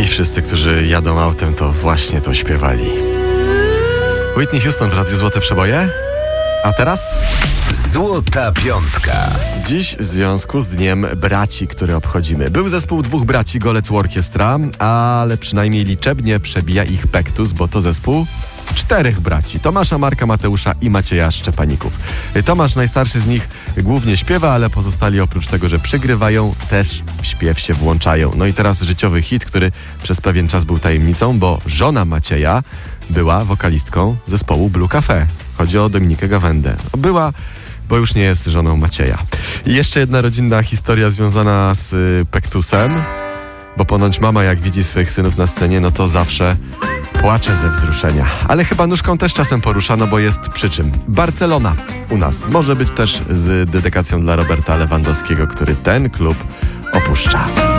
I wszyscy, którzy jadą autem, to właśnie to śpiewali. Whitney Houston w Radiu Złote Przeboje. A teraz? Złota Piątka. Dziś w związku z Dniem Braci, który obchodzimy. Był zespół dwóch braci, Golec Orkiestra, ale przynajmniej liczebnie przebija ich Pektus, bo to zespół czterech braci. Tomasza, Marka, Mateusza i Macieja Szczepaników. Tomasz, najstarszy z nich, głównie śpiewa, ale pozostali oprócz tego, że przygrywają, też w śpiew się włączają. No i teraz życiowy hit, który przez pewien czas był tajemnicą, bo żona Macieja była wokalistką zespołu Blue Cafe. Chodzi o Dominikę Gawędę. Była, bo już nie jest żoną Macieja. I jeszcze jedna rodzinna historia związana z Pektusem, bo ponoć mama, jak widzi swoich synów na scenie, no to zawsze płacze ze wzruszenia. Ale chyba nóżką też czasem poruszano, bo jest przy czym. Barcelona u nas może być też z dedykacją dla Roberta Lewandowskiego, który ten klub opuszcza.